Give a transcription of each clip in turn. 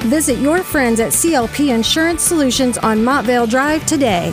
Visit your friends at CLP Insurance Solutions on Montvale Drive today.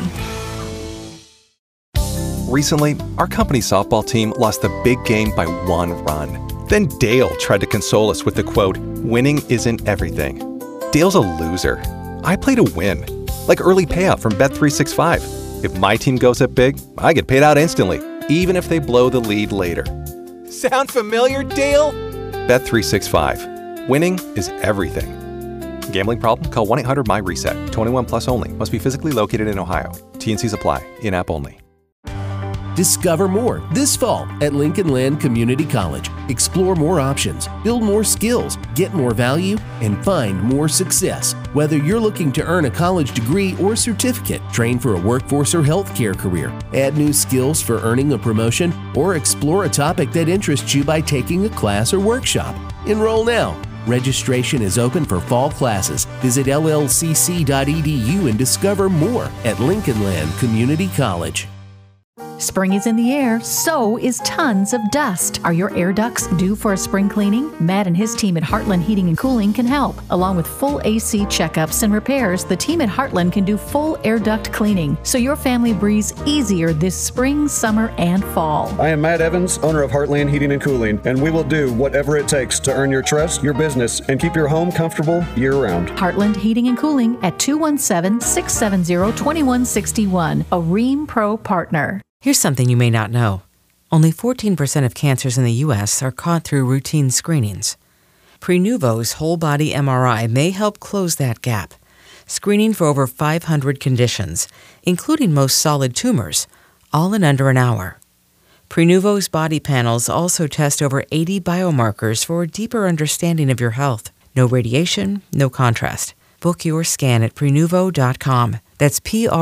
Recently, our company softball team lost the big game by 1 run. Then Dale tried to console us with the quote, "Winning isn't everything." Dale's a loser. I play to win, like early payout from Bet365. If my team goes up big, I get paid out instantly, even if they blow the lead later. Sound familiar, Dale? Bet365. Winning is everything. Gambling problem? Call 1-800-MY-RESET. 21 plus only. Must be physically located in Ohio. T&Cs apply. In-app only. Discover more this fall at Lincoln Land Community College. Explore more options, build more skills, get more value, and find more success. Whether you're looking to earn a college degree or certificate, train for a workforce or healthcare career, add new skills for earning a promotion, or explore a topic that interests you by taking a class or workshop. Enroll now. Registration is open for fall classes. Visit llcc.edu and discover more at Lincoln Land Community College. Spring is in the air, so is tons of dust. Are your air ducts due for a spring cleaning? Matt and his team at Heartland Heating and Cooling can help. Along with full AC checkups and repairs, the team at Heartland can do full air duct cleaning, so your family breathes easier this spring, summer, and fall. I am Matt Evans, owner of Heartland Heating and Cooling, and we will do whatever it takes to earn your trust, your business, and keep your home comfortable year-round. Heartland Heating and Cooling at 217-670-2161, a Rheem Pro partner. Here's something you may not know. Only 14% of cancers in the U.S. are caught through routine screenings. Prenuvo's whole-body MRI may help close that gap, screening for over 500 conditions, including most solid tumors, all in under an hour. Prenuvo's body panels also test over 80 biomarkers for a deeper understanding of your health. No radiation, no contrast. Book your scan at Prenuvo.com. That's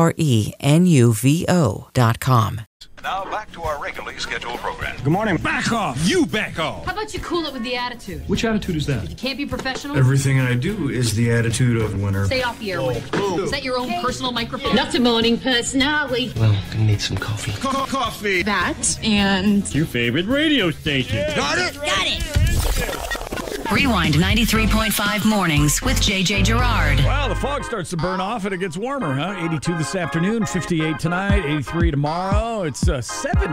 Prenuvo.com. Now back to our regularly scheduled program. Good morning. Back off! You back off! How about you cool it with the attitude? Which attitude is that? You can't be professional? Everything I do is the attitude of winner. Stay off the airway. Is that your own personal microphone? Not a morning person, are we? Well, gonna need some coffee. Coffee! That and... your favorite radio station. Yeah. Got it? Got it! Rewind 93.5 mornings with JJ Gerard. Well, the fog starts to burn off and it gets warmer, huh? 82 this afternoon, 58 tonight, 83 tomorrow. It's 7